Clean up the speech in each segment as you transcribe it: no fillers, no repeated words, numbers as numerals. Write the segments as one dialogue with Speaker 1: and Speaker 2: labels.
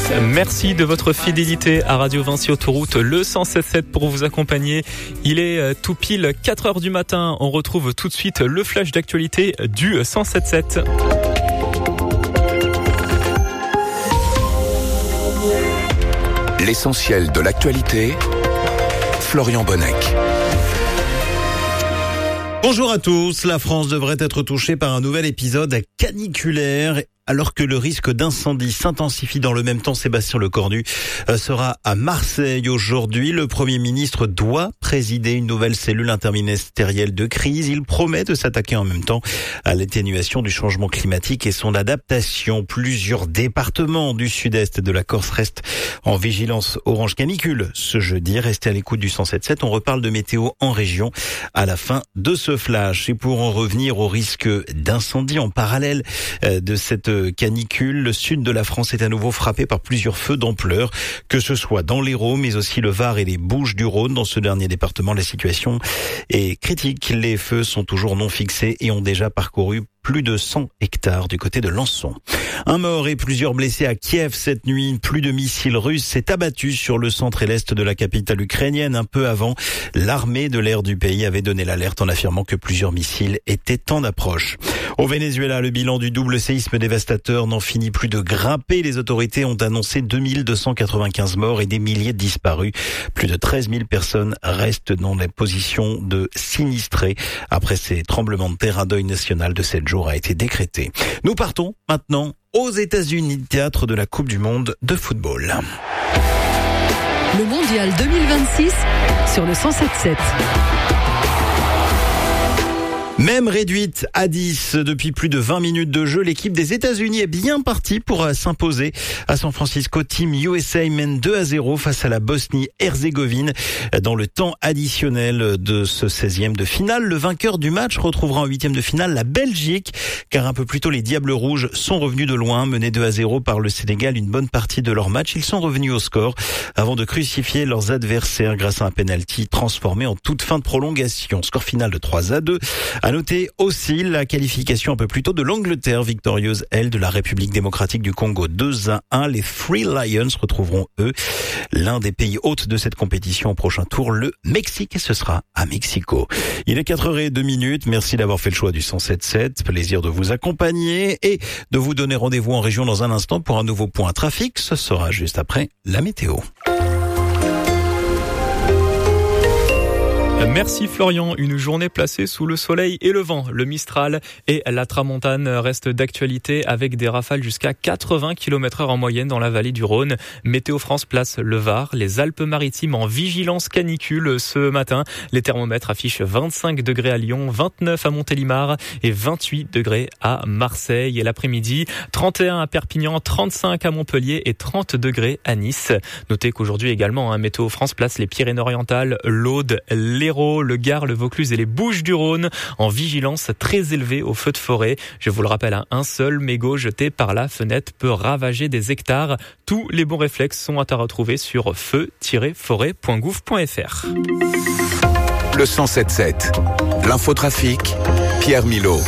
Speaker 1: Merci de votre fidélité à Radio Vinci Autoroute, le 107.7 pour vous accompagner. Il est tout pile 4h du matin. On retrouve tout de suite le flash d'actualité du 107.7.
Speaker 2: L'essentiel de l'actualité, Florian Bonnec.
Speaker 3: Bonjour à tous. La France devrait être touchée par un nouvel épisode caniculaire. Alors que le risque d'incendie s'intensifie dans le même temps, Sébastien Lecornu sera à Marseille aujourd'hui. Le Premier ministre doit présider une nouvelle cellule interministérielle de crise. Il promet de s'attaquer en même temps à l'atténuation du changement climatique et son adaptation. Plusieurs départements du sud-est de la Corse restent en vigilance orange canicule ce jeudi. Restez à l'écoute du 107.7. On reparle de météo en région à la fin de ce flash. Et pour en revenir au risque d'incendie en parallèle de cette canicule, le sud de la France est à nouveau frappé par plusieurs feux d'ampleur, que ce soit dans l'Hérault, mais aussi le Var et les Bouches-du-Rhône. Dans ce dernier département, la situation est critique. Les feux sont toujours non fixés et ont déjà parcouru plus de 100 hectares du côté de Lançon. Un mort et plusieurs blessés à Kiev cette nuit. Plus de missiles russes s'est abattu sur le centre et l'est de la capitale ukrainienne. Un peu avant, l'armée de l'air du pays avait donné l'alerte en affirmant que plusieurs missiles étaient en approche. Au Venezuela, le bilan du double séisme dévastateur n'en finit plus de grimper. Les autorités ont annoncé 2295 morts et des milliers de disparus. Plus de 13 000 personnes restent dans les positions de sinistrés. Après ces tremblements de terre, un deuil national de 7 jours a été décrété. Nous partons maintenant aux États-Unis, théâtre de la Coupe du Monde de football.
Speaker 4: Le Mondial 2026 sur le 107.7.
Speaker 3: Même réduite à 10 depuis plus de 20 minutes de jeu, l'équipe des États-Unis est bien partie pour s'imposer à San Francisco. Team USA mène 2-0 face à la Bosnie-Herzégovine dans le temps additionnel de ce 16e de finale. Le vainqueur du match retrouvera en 8e de finale la Belgique, car un peu plus tôt les Diables Rouges sont revenus de loin, menés 2-0 par le Sénégal une bonne partie de leur match. Ils sont revenus au score avant de crucifier leurs adversaires grâce à un penalty transformé en toute fin de prolongation. Score final de 3-2. À noter aussi la qualification un peu plus tôt de l'Angleterre, victorieuse, elle, de la République démocratique du Congo 2-1. Les Three Lions retrouveront, eux, l'un des pays hôtes de cette compétition au prochain tour, le Mexique, et ce sera à Mexico. Il est 4h02. Merci d'avoir fait le choix du 107.7. Plaisir de vous accompagner et de vous donner rendez-vous en région dans un instant pour un nouveau point trafic. Ce sera juste après la météo.
Speaker 1: Merci Florian. Une journée placée sous le soleil et le vent. Le Mistral et la Tramontane restent d'actualité avec des rafales jusqu'à 80 km/h en moyenne dans la vallée du Rhône. Météo France place le Var, les Alpes-Maritimes en vigilance canicule ce matin. Les thermomètres affichent 25 degrés à Lyon, 29 à Montélimar et 28 degrés à Marseille. Et l'après-midi, 31 à Perpignan, 35 à Montpellier et 30 degrés à Nice. Notez qu'aujourd'hui également, Météo France place les Pyrénées-Orientales, l'Aude, l'Hérault, le Gard, le Vaucluse et les Bouches-du-Rhône en vigilance très élevée aux feux de forêt. Je vous le rappelle, un seul mégot jeté par la fenêtre peut ravager des hectares. Tous les bons réflexes sont à retrouver sur feu-forêt.gouv.fr.
Speaker 2: Le 107.7, l'infotrafic, Pierre Milot.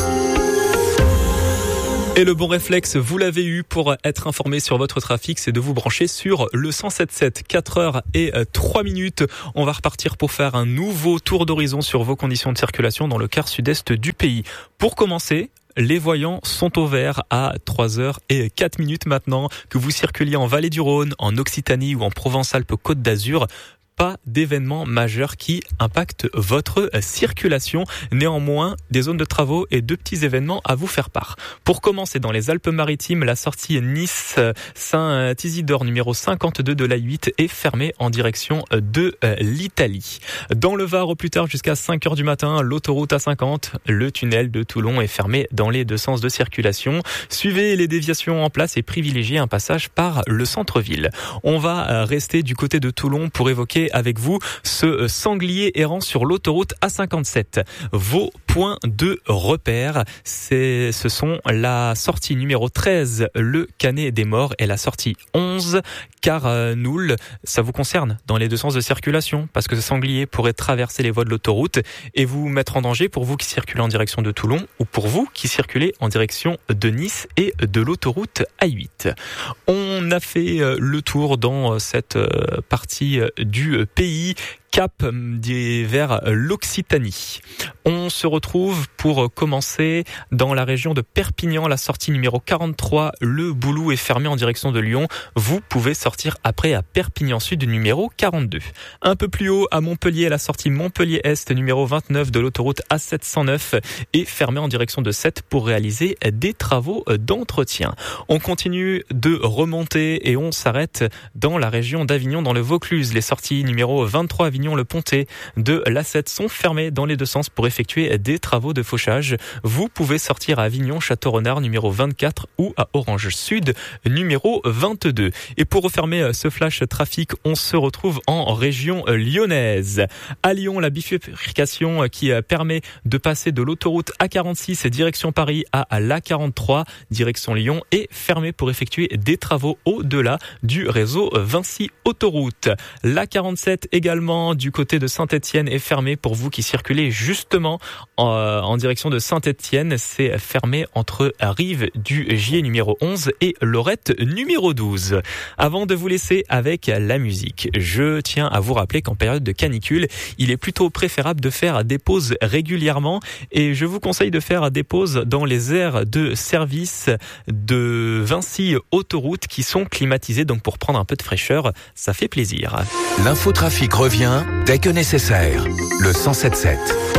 Speaker 1: Et le bon réflexe, vous l'avez eu pour être informé sur votre trafic, c'est de vous brancher sur le 107.7. 4h03. On va repartir pour faire un nouveau tour d'horizon sur vos conditions de circulation dans le quart sud-est du pays. Pour commencer, les voyants sont au vert à 3h04 maintenant. Que vous circuliez en Vallée du Rhône, en Occitanie ou en Provence-Alpes-Côte d'Azur, pas d'événements majeurs qui impactent votre circulation. Néanmoins, des zones de travaux et de petits événements à vous faire part. Pour commencer, dans les Alpes-Maritimes, la sortie Nice-Saint-Isidore numéro 52 de l'A8 est fermée en direction de l'Italie. Dans le Var, au plus tard jusqu'à 5h du matin, l'autoroute A50, le tunnel de Toulon est fermé dans les deux sens de circulation. Suivez les déviations en place et privilégiez un passage par le centre-ville. On va rester du côté de Toulon pour évoquer avec vous ce sanglier errant sur l'autoroute A57. Vos points de repère, ce sont la sortie numéro 13, le Canet des Morts, et la sortie 11, Carnoul. Ça vous concerne dans les deux sens de circulation, parce que ce sanglier pourrait traverser les voies de l'autoroute et vous mettre en danger pour vous qui circulez en direction de Toulon ou pour vous qui circulez en direction de Nice et de l'autoroute A8. On a fait le tour dans cette partie du pays. Cap vers l'Occitanie. On se retrouve pour commencer dans la région de Perpignan, la sortie numéro 43. Le Boulou est fermé en direction de Lyon. Vous pouvez sortir après à Perpignan Sud numéro 42. Un peu plus haut à Montpellier, la sortie Montpellier-Est numéro 29 de l'autoroute A709 est fermée en direction de Sète pour réaliser des travaux d'entretien. On continue de remonter et on s'arrête dans la région d'Avignon, dans le Vaucluse. Les sorties numéro 23 le Pontet de l'A7 sont fermés dans les deux sens pour effectuer des travaux de fauchage. Vous pouvez sortir à Avignon, Château-Renard numéro 24 ou à Orange Sud numéro 22. Et pour refermer ce flash trafic, on se retrouve en région lyonnaise. À Lyon, la bifurcation qui permet de passer de l'autoroute A46 direction Paris à l'A43 direction Lyon est fermée pour effectuer des travaux au-delà du réseau Vinci Autoroute. L'A47 également du côté de Saint-Étienne est fermé pour vous qui circulez justement en direction de Saint-Étienne. C'est fermé entre Rive du Gier numéro 11 et Lorette numéro 12. Avant de vous laisser avec la musique, je tiens à vous rappeler qu'en période de canicule, il est plutôt préférable de faire des pauses régulièrement et je vous conseille de faire des pauses dans les aires de service de Vinci Autoroute qui sont climatisées, donc pour prendre un peu de fraîcheur, ça fait plaisir.
Speaker 2: L'infotrafic revient dès que nécessaire. Le 107.7.